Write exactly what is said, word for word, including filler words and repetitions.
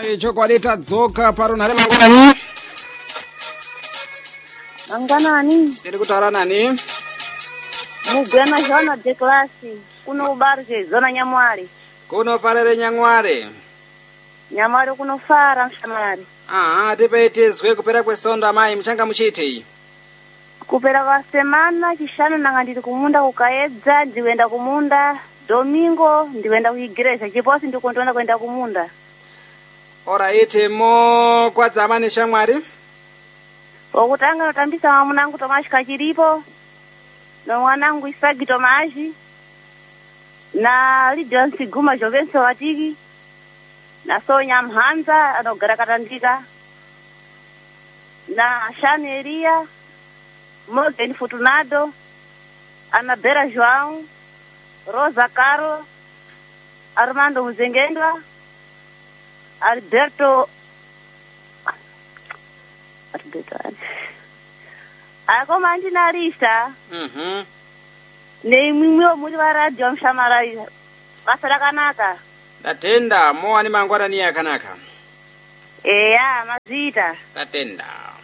chokwadi tadzoka paro nhare mangwanani. Mangwanani. Tiri kutaura nani? Mugwena Jona de klasi. Kuno ubarje zona Nyamwari. Kuno farere Nyamwari. Nyamwari kuno fara mshamari. Ah, tipeitizwe kupera kwesonda mai mchanga muchiti. Kupera kwa semana chishano nanga ndiri kumunda kukaedza ndiwenda kumunda. Domingo ndiwenda kuigreja chiposi ndikondona kwenda kumunda. Oraite mo kwadzamani shamwari. Okutanga notambisa mwamunangu Tomashi Kachiripo. No mwanangu Isagi Tomashi. Na Lidion Siguma Jovenso Watiki. Na Sonya Mhanza anogara Katandika. Na Shani Elia. Morgan Futunado. Anabera João. Rosa Caro. Armando Muzengendwa. Alberto Alberto Ako mandi na lista. Mhm. Ne mimwe muri wa radio mshamarayi. Basara kanaka. Tatenda mo ani mangwanani yakanaka. Eya mazita. Tatenda.